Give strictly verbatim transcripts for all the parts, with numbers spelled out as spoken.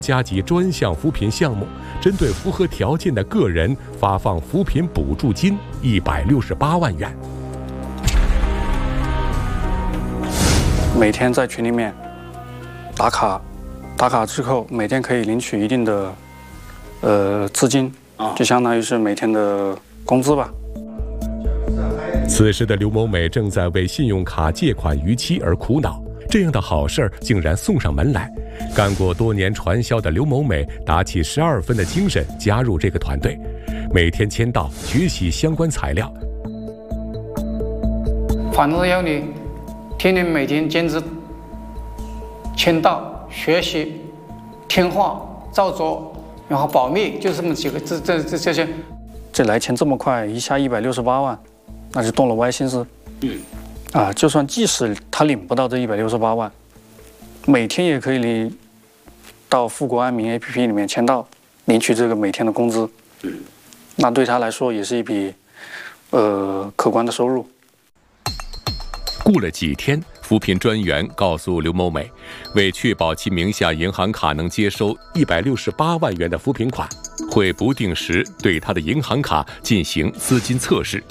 加急专项扶贫项目，针对符合条件的个人发放扶贫补助金一百六十八万元。 每天在群里面打卡，打卡之后每天可以领取一定的呃资金，就相当于是每天的工资吧。 此时的刘某美正在为信用卡借款逾期而苦恼，这样的好事儿竟然送上门来。干过多年传销的刘某美打起十二分的精神加入这个团队，每天签到学习相关材料。 反正要你天天每天坚持签到、学习、听话、照做，然后保密，就这么几个这这这这些。 这来钱这么快，一下一百六十八万，那就动了歪心思。嗯，啊，就算即使他领不到这一百六十八万，每天也可以领到富国安民 A P P 里面签到，领取这个每天的工资。嗯，那对他来说也是一笔呃可观的收入。 过了几天，扶贫专员告诉刘某美，为确保其名下银行卡能接收一百六十八万元的扶贫款，会不定时对他的银行卡进行资金测试。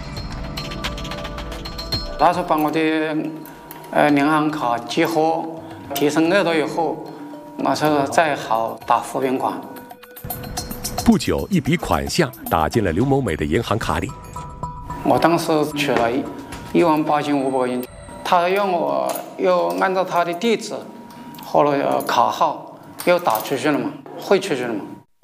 他说把我的呃银行卡激活，提升额度以后，那时候再好打扶贫款。 不久，一笔款项打进了刘某美的银行卡里。 我当时取了一一万八千五百块钱，他让我又按照他的地址或者卡号又打出去了嘛，汇出去了嘛。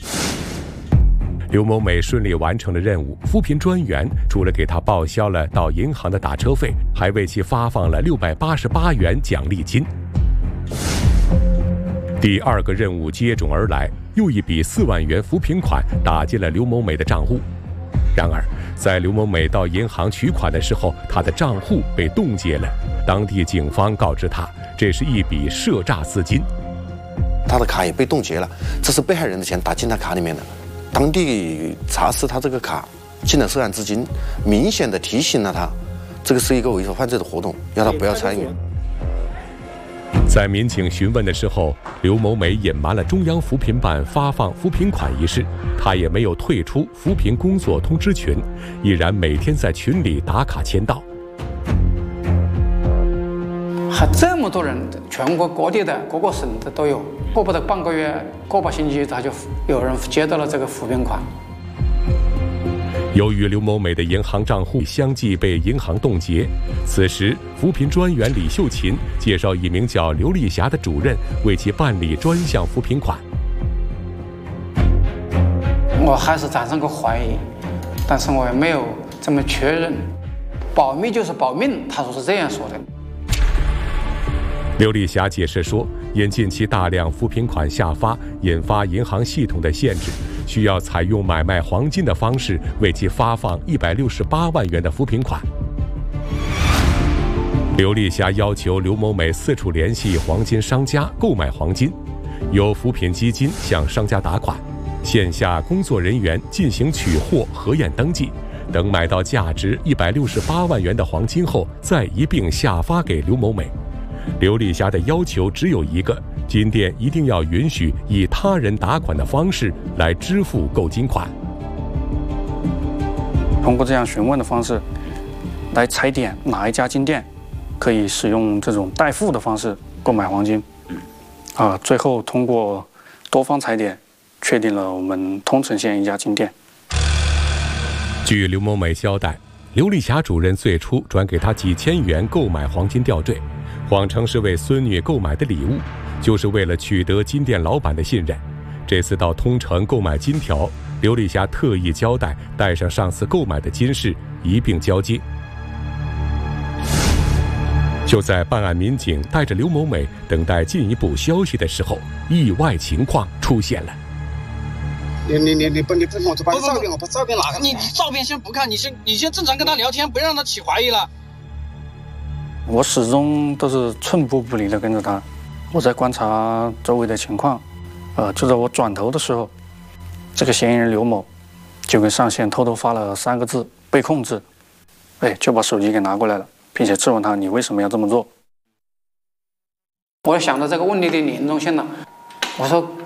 刘某美顺利完成了任务，扶贫专员除了给他报销了到银行的打车费，还为其发放了六百八十八元奖励金。第二个任务接踵而来，又一笔四万元扶贫款打进了刘某美的账户。然而，在刘某美到银行取款的时候，她的账户被冻结了。当地警方告知她，这是一笔涉诈资金。 他的卡也被冻结了，这是被害人的钱打进他卡里面的。当地查实他这个卡进了涉案资金，明显的提醒了他，这个是一个违法犯罪的活动，要他不要参与。 在民警询问的时候，刘某美隐瞒了中央扶贫办发放扶贫款一事，她也没有退出扶贫工作通知群，依然每天在群里打卡签到。 还这么多人，全国各地的各个省的都有，过不到半个月、个把星期，他就有人接到了这个扶贫款。 由于刘某美的银行账户相继被银行冻结，此时扶贫专员李秀琴介绍一名叫刘丽霞的主任为其办理专项扶贫款。 我还是产生个怀疑，但是我也没有这么确认。保密就是保命，他说是这样说的。 刘丽霞解释说，因近期大量扶贫款下发，引发银行系统的限制，需要采用买卖黄金的方式为其发放一百六十八万元的扶贫款。刘丽霞要求刘某美四处联系黄金商家购买黄金，由扶贫基金向商家打款，线下工作人员进行取货核验登记，等买到价值一百六十八万元的黄金后，再一并下发给刘某美。刘丽霞的要求只有一个，金店一定要允许以他人打款的方式来支付购金款。 通过这样询问的方式来踩点哪一家金店可以使用这种代付的方式购买黄金，啊，最后通过多方踩点确定了我们通城县一家金店。 据刘某美交代，刘丽霞主任最初转给她几千元购买黄金吊坠，谎称是为孙女购买的礼物，就是为了取得金店老板的信任。这次到通城购买金条，刘丽霞特意交代带上上次购买的金饰一并交接。就在办案民警带着刘某美等待进一步消息的时候，意外情况出现了。 你你你你不你不我就把你照片我把照片拿开。 你照片先不看，你先你先正常跟他聊天，不要让他起怀疑了。 我始终都是寸步不离的跟着他，我在观察周围的情况，呃，就在我转头的时候，这个嫌疑人刘某就跟上线偷偷发了三个字“被控制”，哎，就把手机给拿过来了，并且质问他你为什么要这么做。 我想到这个问题的严重性了，我说